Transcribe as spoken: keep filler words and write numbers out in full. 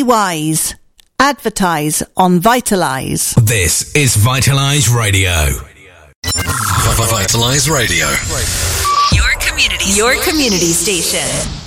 wise. Advertise on Vitalise. This is Vitalise Radio. Vitalise Radio. Your community, your community station.